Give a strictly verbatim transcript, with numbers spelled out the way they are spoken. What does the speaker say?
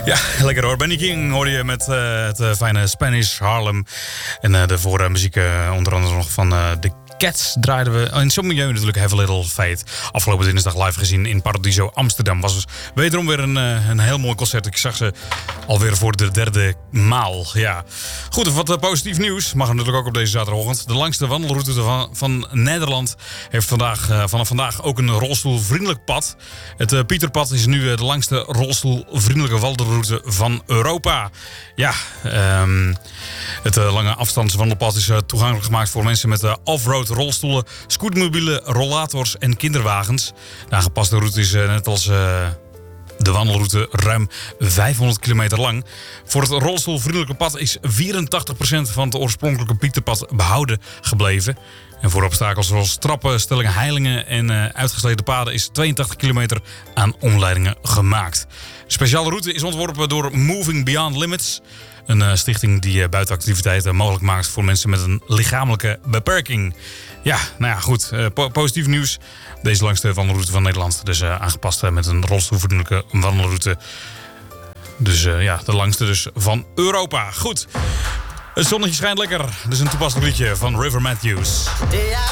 Ja, lekker hoor. Benny King hoorde je met uh, het uh, fijne Spanish Harlem. En uh, daarvoor uh, muziek uh, onder andere nog van uh, de Cats draaiden we. In zo'n milieu natuurlijk Have a Little Faith. Afgelopen dinsdag live gezien in Paradiso Amsterdam. Was dus wederom weer een, uh, een heel mooi concert. Ik zag ze alweer voor de derde maal. Ja. Goed, wat uh, positief nieuws. Mag natuurlijk ook op deze zaterdagochtend. De langste wandelroute van, van Nederland heeft vandaag, uh, vanaf vandaag ook een rolstoelvriendelijk pad. Het uh, Pieterpad is nu uh, de langste rolstoelvriendelijke wandelroute van Europa. Ja, um, het uh, lange afstandswandelpad is uh, toegankelijk gemaakt voor mensen met uh, off-road rolstoelen, scootmobielen, rollators en kinderwagens. De aangepaste route is uh, net als uh, de wandelroute ruim vijfhonderd kilometer lang. Voor het rolstoelvriendelijke pad is vierentachtig procent van het oorspronkelijke Pieterpad behouden gebleven. En voor obstakels zoals trappen, stellingen, heilingen en uh, uitgesleten paden is tweeëntachtig kilometer aan omleidingen gemaakt. De speciale route is ontworpen door Moving Beyond Limits. Een uh, stichting die uh, buitenactiviteiten mogelijk maakt voor mensen met een lichamelijke beperking. Ja, nou ja, goed. Uh, po- positief nieuws. Deze langste wandelroute van Nederland. Dus uh, aangepast uh, met een rolstoelvriendelijke wandelroute. Dus uh, ja, de langste dus van Europa. Goed. Het zonnetje schijnt lekker. Dus een toepasselijk liedje van River Matthews. Day I